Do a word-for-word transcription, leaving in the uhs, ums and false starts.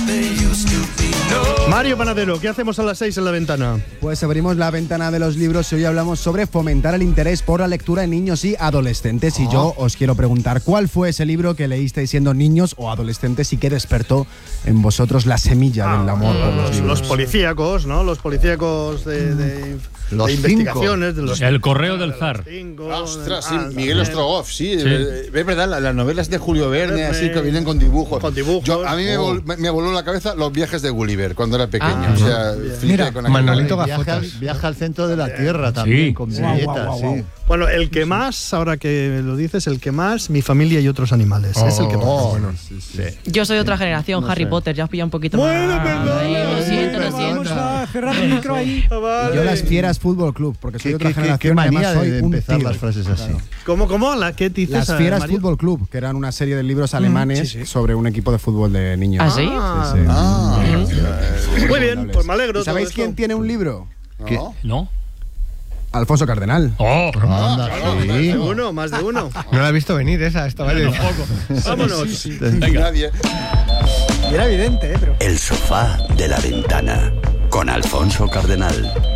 Mario Panadero, ¿qué hacemos a las seis en la ventana? Pues abrimos la ventana de los libros y hoy hablamos sobre fomentar el interés por la lectura en niños y adolescentes. Y yo os quiero preguntar, ¿cuál fue ese libro que leísteis siendo niños o adolescentes y que despertó en vosotros la semilla Ah, del amor por los los, libros? los policíacos, ¿no? Los policíacos de, de, Los de investigaciones. De los, El correo del zar. cinco, Ostras, ah, sí, Miguel Ostrogoff, sí, Sí. es verdad, la- las novelas de Julio Verne, Verne, así que vienen con dibujos. con dibujos. Yo, a mí me, Oh. vol- me- me voló la cabeza Los viajes de Gulliver cuando era pequeño. Ah. o sea, flipé Mira, con aquello. Manolito Viaja, Gafotas. viaja al centro de la Tierra también, Sí. con Guau, viñetas, guau, guau, sí. Bueno, el que más, ahora que lo dices, el que más, Mi familia y otros animales. Es el que más. Oh, bueno. sí, sí. Yo soy otra generación, No Harry sé. Potter, ya os pilla un poquito Bueno, más. perdón. Ay, lo siento, lo Vamos siento. a cerrar el micro ahí. Yo las Fieras Fútbol Club, porque soy ¿Qué, otra qué, qué, generación qué y además manía soy de un empezar tío. las frases así. ¿Cómo, cómo? ¿La, ¿Qué dices? Las eh, Fieras Mario? Fútbol Club, que eran una serie de libros alemanes sí, sí. sobre un equipo de fútbol de niños. ¿Ah, sí? Ah, Sí, sí. Ah, Muy bien, pues me alegro. ¿Y ¿Sabéis todo quién esto. tiene un libro? ¿no? ¿No? Alfonso Cardenal. ¡Oh! Anda, sí. Más de uno, más de uno. No la he visto venir esa, estaba de Vámonos. Nadie. Era evidente, ¿eh? Pero... El sofá de la ventana con Alfonso Cardenal.